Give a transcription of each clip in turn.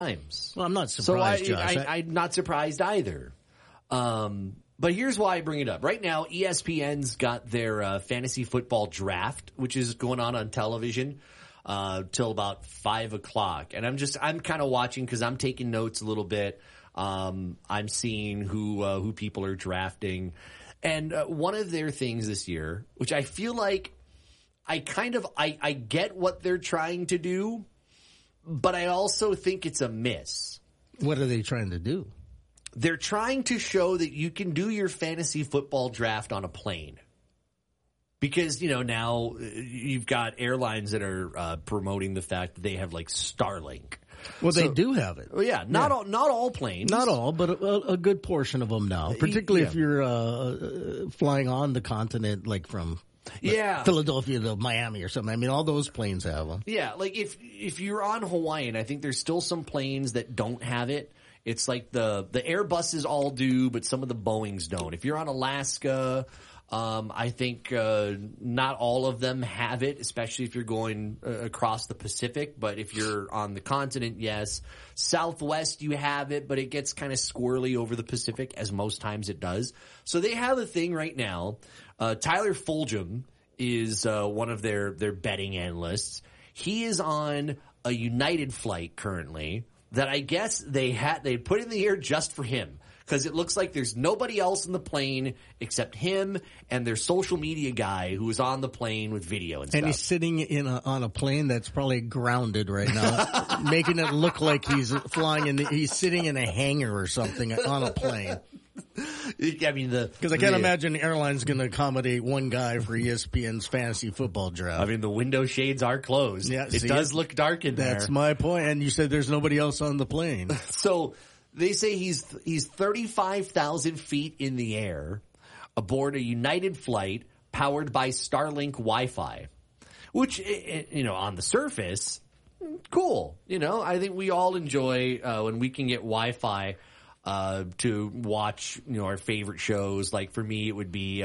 times. Well, I'm not surprised, Josh. I'm not surprised either. But here's why I bring it up. Right now, ESPN's got their fantasy football draft, which is going on television till about 5 o'clock. And I'm kind of watching because I'm taking notes a little bit. I'm seeing who people are drafting. And one of their things this year, which I feel like I get what they're trying to do, but I also think it's a miss. What are they trying to do? They're trying to show that you can do your fantasy football draft on a plane. Because, now you've got airlines that are promoting the fact that they have like Starlink. Well, they do have it. Well, yeah, not all planes. Not all, but a good portion of them now. Particularly if you're flying on the continent, like from Philadelphia to Miami or something. I mean, all those planes have them. Yeah, like if you're on Hawaiian, I think there's still some planes that don't have it. It's like the Airbuses all do, but some of the Boeings don't. If you're on Alaska, I think not all of them have it, especially if you're going across the Pacific. But if you're on the continent, yes. Southwest, you have it, but it gets kind of squirrely over the Pacific, as most times it does. So they have a thing right now. Tyler Fulgham is one of their betting analysts. He is on a United flight currently that I guess they put in the air just for him. Because it looks like there's nobody else in the plane except him and their social media guy who is on the plane with video and stuff. And he's sitting on a plane that's probably grounded right now, making it look like he's he's sitting in a hangar or something on a plane. I mean, because I can't imagine the airline's going to accommodate one guy for ESPN's fantasy football draft. I mean, the window shades are closed. Yeah, it does look dark in there. That's my point. And you said there's nobody else on the plane. So they say he's 35,000 feet in the air aboard a United flight powered by Starlink Wi-Fi, which, on the surface, cool. I think we all enjoy when we can get Wi-Fi to watch, our favorite shows. Like for me, it would be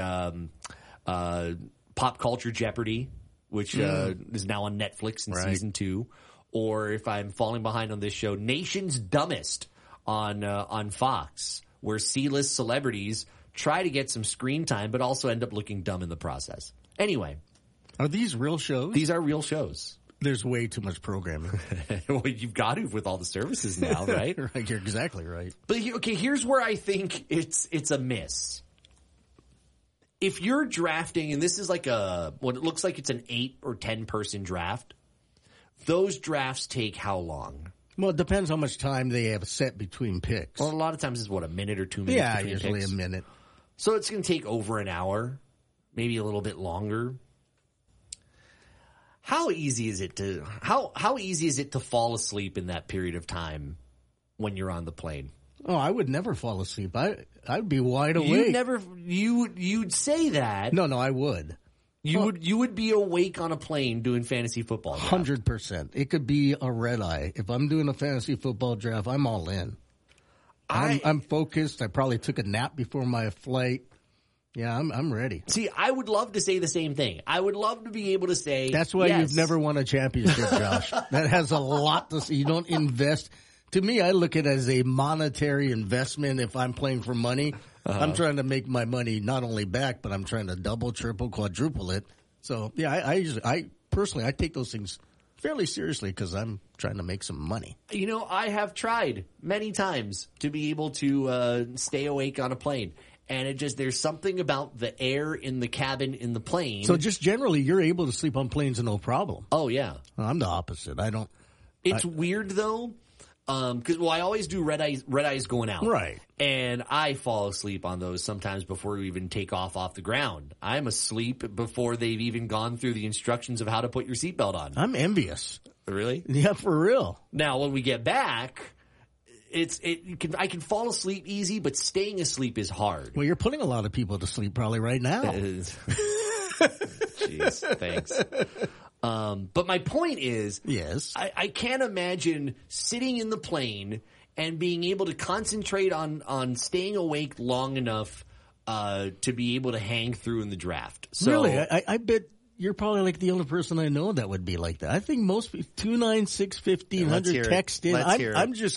Pop Culture Jeopardy, which is now on Netflix in season 2. Or if I'm falling behind on this show, Nation's Dumbest on Fox, where C-list celebrities try to get some screen time, but also end up looking dumb in the process. Anyway. Are these real shows? These are real shows. There's way too much programming. Well, you've got to with all the services now, right? Right, you're exactly right. But here's where I think it's a miss. If you're drafting, and this is like what it looks like it's an 8 or 10 person draft, those drafts take how long? Well, it depends how much time they have set between picks. Well, a lot of times it's a minute or 2 minutes. Yeah, between usually picks. a minute. So it's going to take over an hour, maybe a little bit longer. How easy is it to fall asleep in that period of time when you're on the plane? Oh, I would never fall asleep. I'd be wide awake. You'd say that. No, I would. You would be awake on a plane doing fantasy football draft. 100%. It could be a red eye. If I'm doing a fantasy football draft, I'm all in. I'm focused. I probably took a nap before my flight. Yeah, I'm ready. See, I would love to say the same thing. I would love to be able to say that's why yes. You've never won a championship, Josh. That has a lot to say. You don't invest. To me, I look at it as a monetary investment. If I'm playing for money, I'm trying to make my money not only back, but I'm trying to double, triple, quadruple it. So, yeah, I personally take those things fairly seriously because I'm trying to make some money. I have tried many times to be able to stay awake on a plane. And there's something about the air in the cabin in the plane. So just generally, you're able to sleep on planes no problem. Oh, yeah. I'm the opposite. It's weird, though. Because I always do red eyes going out. Right. And I fall asleep on those sometimes before we even take off the ground. I'm asleep before they've even gone through the instructions of how to put your seatbelt on. I'm envious. Really? Yeah, for real. Now, when we get back, I can fall asleep easy, but staying asleep is hard. Well, you're putting a lot of people to sleep probably right now. Jeez, thanks. But my point is, yes, I can't imagine sitting in the plane and being able to concentrate on staying awake long enough to be able to hang through in the draft. So, really, I bet you're probably like the only person I know that would be like that. I think most 296-1500 Let's hear it. text in. Let's hear it. I'm just